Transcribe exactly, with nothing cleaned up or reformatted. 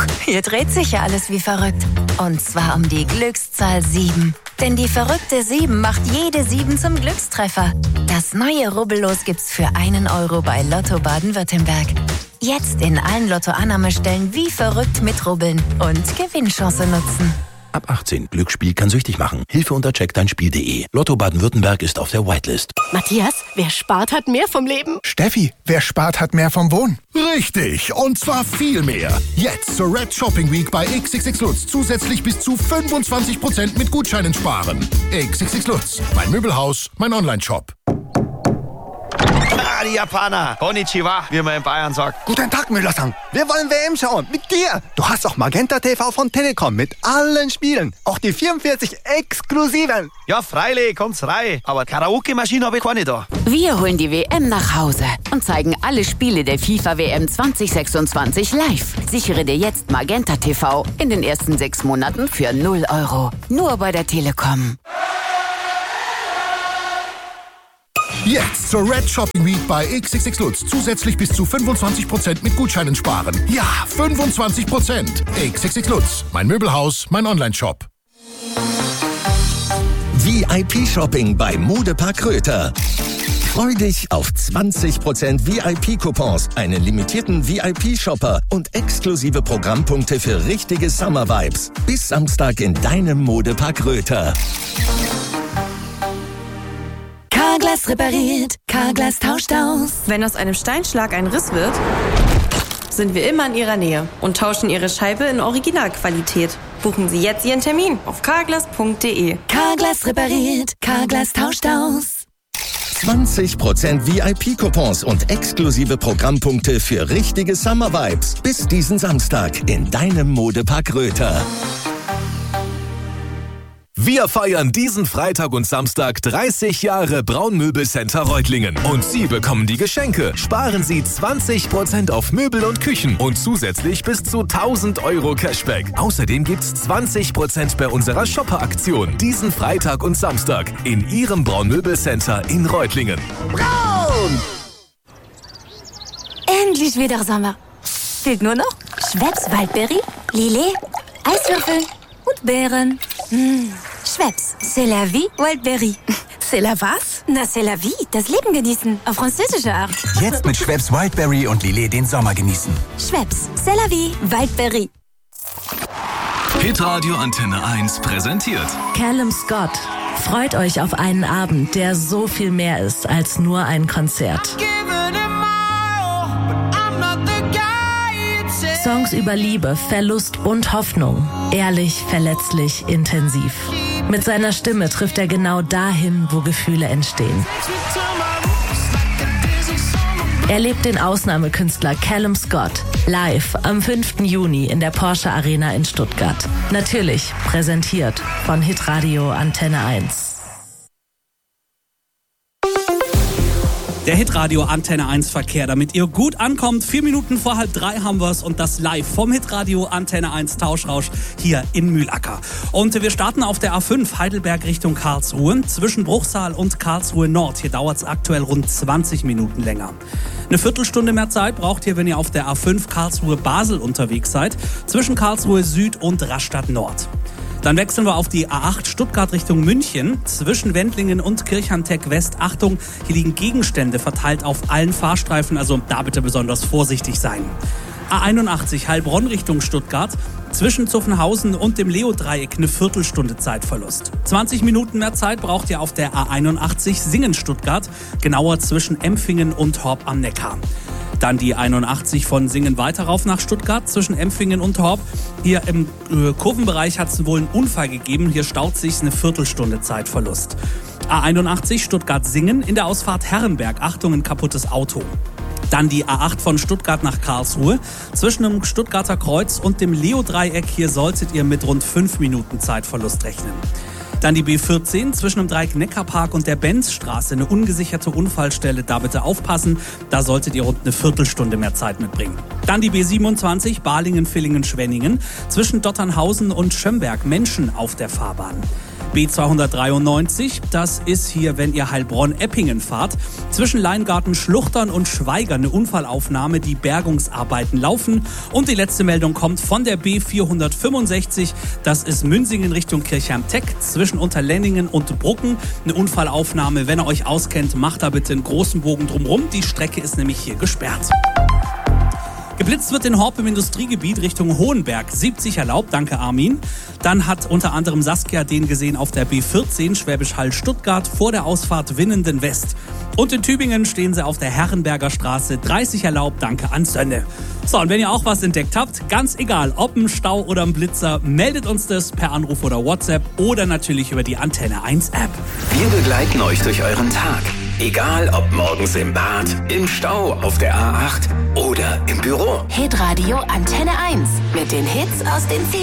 hier dreht sich ja alles wie verrückt. Und zwar um die Glückszahl sieben. Denn die verrückte sieben macht jede sieben zum Glückstreffer. Das neue Rubbellos gibt's für einen Euro bei Lotto Baden-Württemberg. Jetzt in allen Lotto-Annahmestellen wie verrückt mitrubbeln und Gewinnchance nutzen. Ab achtzehn. Glücksspiel kann süchtig machen. Hilfe unter check dein spiel punkt de. Lotto Baden-Württemberg ist auf der Whitelist. Matthias, wer spart, hat mehr vom Leben. Steffi, wer spart, hat mehr vom Wohnen. Richtig, und zwar viel mehr. Jetzt zur Red Shopping Week bei X X X Lutz zusätzlich bis zu fünfundzwanzig Prozent mit Gutscheinen sparen. X X X Lutz, mein Möbelhaus, mein Online-Shop. Ah, die Japaner. Konnichiwa, wie man in Bayern sagt. Guten Tag, Müller-san. Wir wollen W M schauen. Mit dir. Du hast auch Magenta T V von Telekom mit allen Spielen. Auch die vierundvierzig exklusiven. Ja, freilich, kommt's rein. Aber Karaoke-Maschine habe ich keine da. Wir holen die W M nach Hause und zeigen alle Spiele der FIFA W M zwanzig sechsundzwanzig live. Sichere dir jetzt Magenta T V in den ersten sechs Monaten für null Euro. Nur bei der Telekom. Jetzt zur Red Shopping Week bei X X X Lutz zusätzlich bis zu fünfundzwanzig Prozent mit Gutscheinen sparen. Ja, fünfundzwanzig Prozent. X X X Lutz, mein Möbelhaus, mein Online-Shop. V I P-Shopping bei Modepark Röther. Freu dich auf zwanzig Prozent V I P-Coupons, einen limitierten V I P-Shopper und exklusive Programmpunkte für richtige Summer-Vibes. Bis Samstag in deinem Modepark Röther. Carglass repariert, Carglass tauscht aus. Wenn aus einem Steinschlag ein Riss wird, sind wir immer in Ihrer Nähe und tauschen Ihre Scheibe in Originalqualität. Buchen Sie jetzt Ihren Termin auf carglass punkt de. Carglass repariert, Carglass tauscht aus. zwanzig Prozent V I P-Coupons und exklusive Programmpunkte für richtige Summer-Vibes. Bis diesen Samstag in deinem Modepark Röther. Wir feiern diesen Freitag und Samstag dreißig Jahre Braunmöbelcenter Reutlingen. Und Sie bekommen die Geschenke. Sparen Sie zwanzig Prozent auf Möbel und Küchen und zusätzlich bis zu tausend Euro Cashback. Außerdem gibt's zwanzig Prozent bei unserer Shopper-Aktion diesen Freitag und Samstag in Ihrem Braunmöbelcenter in Reutlingen. Braun! Endlich wieder Sommer. Fehlt nur noch Schweppes Waldbeere, Lillet, Eiswürfel und Beeren. Mmh. Schweppes, c'est la vie, Wildberry. C'est la was? Na, c'est la vie, das Leben genießen, auf französische Art. Jetzt mit Schweppes Wildberry und Lillet den Sommer genießen. Schweppes, c'est la vie, Wildberry. Hitradio Antenne eins präsentiert Callum Scott. Freut euch auf einen Abend, der so viel mehr ist als nur ein Konzert. Songs über Liebe, Verlust und Hoffnung. Ehrlich, verletzlich, intensiv. Mit seiner Stimme trifft er genau dahin, wo Gefühle entstehen. Erlebt den Ausnahmekünstler Callum Scott live am fünften Juni in der Porsche Arena in Stuttgart. Natürlich präsentiert von Hitradio Antenne eins. Der Hitradio Antenne eins Verkehr, damit ihr gut ankommt. Vier Minuten vor halb drei haben wir's und das live vom Hitradio Antenne eins Tauschrausch hier in Mühlacker. Und wir starten auf der A fünf Heidelberg Richtung Karlsruhe zwischen Bruchsal und Karlsruhe Nord. Hier dauert's aktuell rund zwanzig Minuten länger. Eine Viertelstunde mehr Zeit braucht ihr, wenn ihr auf der A fünf Karlsruhe Basel unterwegs seid, zwischen Karlsruhe Süd und Rastatt Nord. Dann wechseln wir auf die A acht Stuttgart Richtung München. Zwischen Wendlingen und Kirchhantec West. Achtung, hier liegen Gegenstände verteilt auf allen Fahrstreifen, also da bitte besonders vorsichtig sein. A einundachtzig Heilbronn Richtung Stuttgart. Zwischen Zuffenhausen und dem Leo-Dreieck eine Viertelstunde Zeitverlust. zwanzig Minuten mehr Zeit braucht ihr auf der A einundachtzig Singen-Stuttgart, genauer zwischen Empfingen und Horb am Neckar. Dann die einundachtzig von Singen weiter rauf nach Stuttgart zwischen Empfingen und Horb. Hier im äh, Kurvenbereich hat es wohl einen Unfall gegeben. Hier staut sich eine Viertelstunde Zeitverlust. A einundachtzig Stuttgart-Singen in der Ausfahrt Herrenberg. Achtung, ein kaputtes Auto. Dann die A acht von Stuttgart nach Karlsruhe. Zwischen dem Stuttgarter Kreuz und dem Leo-Dreieck. Hier solltet ihr mit rund fünf Minuten Zeitverlust rechnen. Dann die B vierzehn zwischen dem Dreieck Neckarpark und der Benzstraße, eine ungesicherte Unfallstelle. Da bitte aufpassen, da solltet ihr rund eine Viertelstunde mehr Zeit mitbringen. Dann die B siebenundzwanzig Balingen-Villingen-Schwenningen zwischen Dotternhausen und Schömberg. Menschen auf der Fahrbahn. B zweihundertdreiundneunzig, das ist hier, wenn ihr Heilbronn-Eppingen fahrt. Zwischen Leingarten, Schluchtern und Schweigern eine Unfallaufnahme, die Bergungsarbeiten laufen. Und die letzte Meldung kommt von der B vierhundertfünfundsechzig, das ist Münsingen Richtung Kirchheim-Teck, zwischen Unterlenningen und Brucken. Eine Unfallaufnahme, wenn ihr euch auskennt, macht da bitte einen großen Bogen drumherum. Die Strecke ist nämlich hier gesperrt. Geblitzt wird in Horb im Industriegebiet Richtung Hohenberg. siebzig erlaubt, danke Armin. Dann hat unter anderem Saskia den gesehen auf der B vierzehn Schwäbisch Hall Stuttgart vor der Ausfahrt Winnenden West. Und in Tübingen stehen sie auf der Herrenberger Straße. dreißig erlaubt, danke an Sönne. So, und wenn ihr auch was entdeckt habt, ganz egal, ob ein Stau oder ein Blitzer, meldet uns das per Anruf oder WhatsApp oder natürlich über die Antenne eins App. Wir begleiten euch durch euren Tag. Egal ob morgens im Bad, im Stau, auf der A acht oder im Büro. Hitradio Antenne eins mit den Hits aus den